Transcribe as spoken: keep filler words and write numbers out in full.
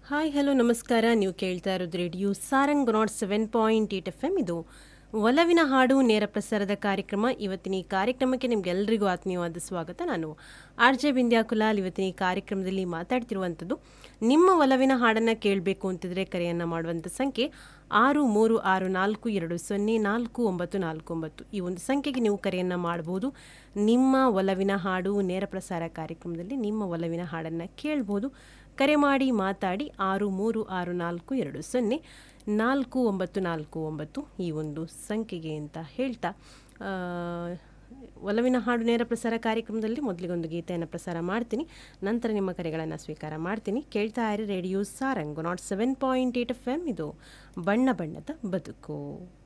Hi hello ನಮಸ್ಕಾರ. ನೀವು ಕೇಳ್ತಾ ಇರೋದು radio Sarang not seven point eight F M. ಇದು ಒಲವಿನ ಹಾಡು ನೇರ ಪ್ರಸಾರದ ಕಾರ್ಯಕ್ರಮ. ಇವತ್ತಿನ ಈ ಕಾರ್ಯಕ್ರಮಕ್ಕೆ ನಿಮ್ಗೆಲ್ಲರಿಗೂ ಆತ್ಮೀಯವಾದ ಸ್ವಾಗತ. ನಾನು ಆರ್ ಜೆ ಬಿಂದ್ಯಾ ಕುಲಾಲ್. ಇವತ್ತಿನ ಈ ಕಾರ್ಯಕ್ರಮದಲ್ಲಿ ಮಾತಾಡ್ತಿರುವಂಥದ್ದು ನಿಮ್ಮ ಒಲವಿನ ಹಾಡನ್ನು ಕೇಳಬೇಕು ಅಂತಿದ್ರೆ ಕರೆಯನ್ನು ಮಾಡುವಂಥ ಸಂಖ್ಯೆ ಆರು ಮೂರು ಆರು ನಾಲ್ಕು ಎರಡು ಸೊನ್ನೆ ನಾಲ್ಕು ಒಂಬತ್ತು ನಾಲ್ಕು ಒಂಬತ್ತು. ಈ ಒಂದು ಸಂಖ್ಯೆಗೆ ನೀವು ಕರೆಯನ್ನು ಮಾಡ್ಬೋದು. ನಿಮ್ಮ ಒಲವಿನ ಹಾಡು ನೇರ ಪ್ರಸಾರ ಕಾರ್ಯಕ್ರಮದಲ್ಲಿ ನಿಮ್ಮ ಒಲವಿನ ಹಾಡನ್ನು ಕೇಳ್ಬೋದು. ಕರೆ ಮಾಡಿ ಮಾತಾಡಿ ಆರು ಮೂರು ಆರು ನಾಲ್ಕು ಎರಡು ಸೊನ್ನೆ ನಾಲ್ಕು ಒಂಬತ್ತು ನಾಲ್ಕು ಒಂಬತ್ತು ಈ ಒಂದು ಸಂಖ್ಯೆಗೆ ಅಂತ ಹೇಳ್ತಾ, ಒಲವಿನ ಹಾಡು ನೇರ ಪ್ರಸಾರ ಕಾರ್ಯಕ್ರಮದಲ್ಲಿ ಮೊದಲಿಗೊಂದು ಗೀತೆಯನ್ನು ಪ್ರಸಾರ ಮಾಡ್ತೀನಿ. ನಂತರ ನಿಮ್ಮ ಕರೆಗಳನ್ನು ಸ್ವೀಕಾರ ಮಾಡ್ತೀನಿ. ಕೇಳ್ತಾ ಇರಿ radio Sarang not seven point eight F M. ಇದು ಬಣ್ಣ ಬಣ್ಣದ ಬದುಕು.